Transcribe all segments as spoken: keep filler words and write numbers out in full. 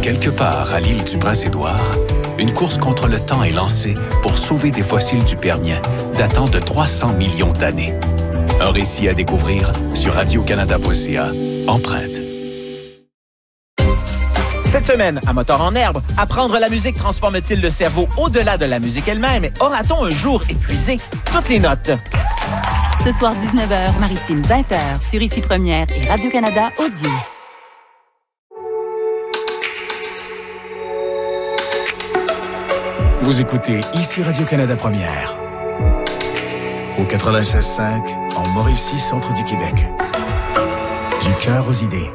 Quelque part à l'île du Prince-Édouard, une course contre le temps est lancée pour sauver des fossiles du Permien datant de trois cents millions d'années. Un récit à découvrir sur radio canada point c a. Empreinte. Cette semaine, à Moteur en herbe, apprendre la musique transforme-t-il le cerveau au-delà de la musique elle-même? Aura-t-on un jour épuisé toutes les notes? Ce soir, dix-neuf heures, Maritime, vingt heures, sur Ici Première et Radio-Canada Audio. Vous écoutez Ici Radio-Canada Première. Au quatre-vingt-seize cinq, en Mauricie, centre du Québec. Du cœur aux idées.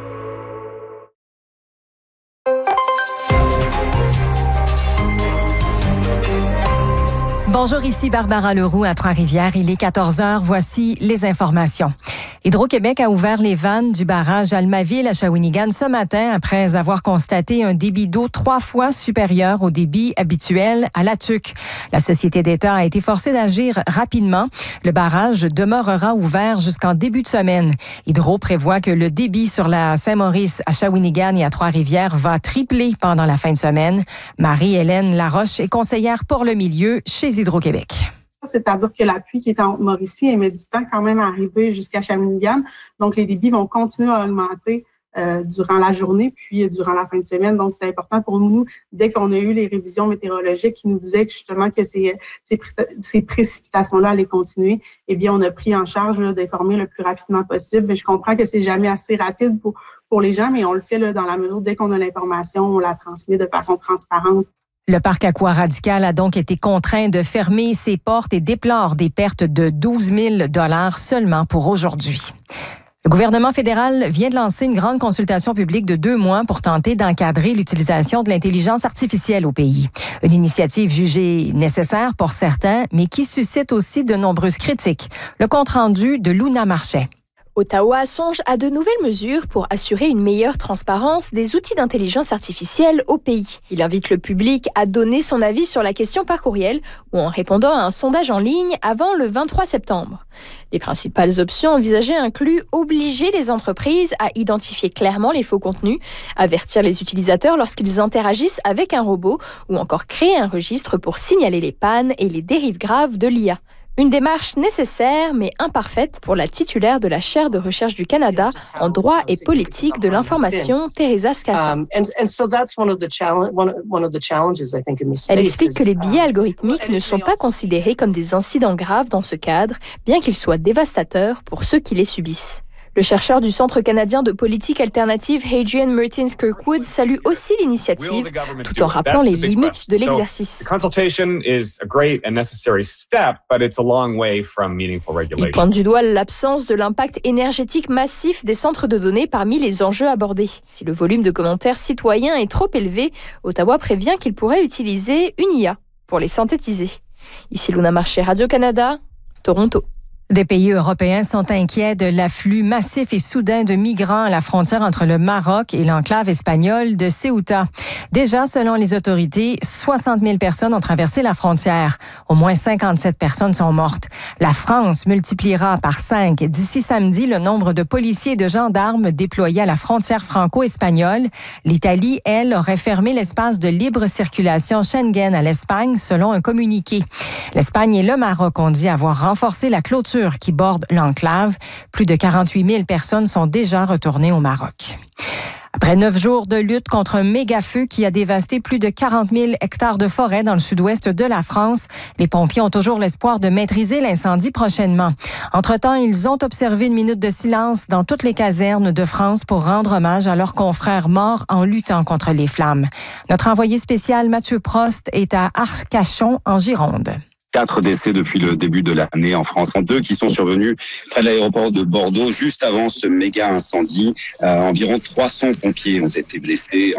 Bonjour, ici Barbara Leroux à Trois-Rivières. Il est quatorze heures. Voici les informations. Hydro-Québec a ouvert les vannes du barrage Almaville à Shawinigan ce matin après avoir constaté un débit d'eau trois fois supérieur au débit habituel à la Tuque. La société d'État a été forcée d'agir rapidement. Le barrage demeurera ouvert jusqu'en début de semaine. Hydro prévoit que le débit sur la Saint-Maurice à Shawinigan et à Trois-Rivières va tripler pendant la fin de semaine. Marie-Hélène Laroche est conseillère pour le milieu chez Hydro-Québec. C'est-à-dire que la pluie qui est en Mauricie, elle met du temps quand même à arriver jusqu'à Shawinigan. Donc, les débits vont continuer à augmenter euh, durant la journée, puis euh, durant la fin de semaine. Donc, c'est important pour nous, dès qu'on a eu les révisions météorologiques qui nous disaient que justement que ces, ces, ces précipitations-là allaient continuer, eh bien, on a pris en charge là, d'informer le plus rapidement possible. Mais je comprends que c'est jamais assez rapide pour, pour les gens, mais on le fait là, dans la mesure, dès qu'on a l'information, on la transmet de façon transparente. Le parc Aqua Radical a donc été contraint de fermer ses portes et déplore des pertes de douze mille dollars seulement pour aujourd'hui. Le gouvernement fédéral vient de lancer une grande consultation publique de deux mois pour tenter d'encadrer l'utilisation de l'intelligence artificielle au pays. Une initiative jugée nécessaire pour certains, mais qui suscite aussi de nombreuses critiques. Le compte-rendu de Luna Marchais. Ottawa songe à de nouvelles mesures pour assurer une meilleure transparence des outils d'intelligence artificielle au pays. Il invite le public à donner son avis sur la question par courriel ou en répondant à un sondage en ligne avant le vingt-trois septembre. Les principales options envisagées incluent obliger les entreprises à identifier clairement les faux contenus, avertir les utilisateurs lorsqu'ils interagissent avec un robot ou encore créer un registre pour signaler les pannes et les dérives graves de l'I A. Une démarche nécessaire mais imparfaite pour la titulaire de la chaire de recherche du Canada en droit et politique de l'information, Teresa Scassa. Elle explique que les biais algorithmiques ne sont pas considérés comme des incidents graves dans ce cadre, bien qu'ils soient dévastateurs pour ceux qui les subissent. Le chercheur du Centre canadien de politique alternative, Hadrian Mertins-Kirkwood, salue aussi l'initiative, tout en rappelant les limites de l'exercice. Il pointe du doigt l'absence de l'impact énergétique massif des centres de données parmi les enjeux abordés. Si le volume de commentaires citoyens est trop élevé, Ottawa prévient qu'il pourrait utiliser une I A pour les synthétiser. Ici Luna Marchais, Radio-Canada, Toronto. Des pays européens sont inquiets de l'afflux massif et soudain de migrants à la frontière entre le Maroc et l'enclave espagnole de Ceuta. Déjà, selon les autorités, soixante mille personnes ont traversé la frontière. Au moins cinquante-sept personnes sont mortes. La France multipliera par cinq d'ici samedi le nombre de policiers et de gendarmes déployés à la frontière franco-espagnole. L'Italie, elle, aurait fermé l'espace de libre circulation Schengen à l'Espagne, selon un communiqué. L'Espagne et le Maroc ont dit avoir renforcé la clôture qui borde l'enclave. Plus de quarante-huit mille personnes sont déjà retournées au Maroc. Après neuf jours de lutte contre un méga-feu qui a dévasté plus de quarante mille hectares de forêt dans le sud-ouest de la France, les pompiers ont toujours l'espoir de maîtriser l'incendie prochainement. Entre-temps, ils ont observé une minute de silence dans toutes les casernes de France pour rendre hommage à leurs confrères morts en luttant contre les flammes. Notre envoyé spécial Mathieu Prost est à Arcachon, en Gironde. Quatre décès depuis le début de l'année en France. Deux qui sont survenus près de l'aéroport de Bordeaux juste avant ce méga incendie. Euh, environ trois cents pompiers ont été blessés.